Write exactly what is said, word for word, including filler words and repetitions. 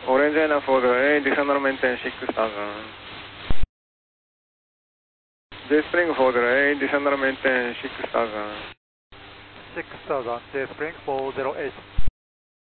Orange Ena for A, descender maintain six thousand. J Spring for A, descender maintain six thousand. six thousand, J Spring four zero eight.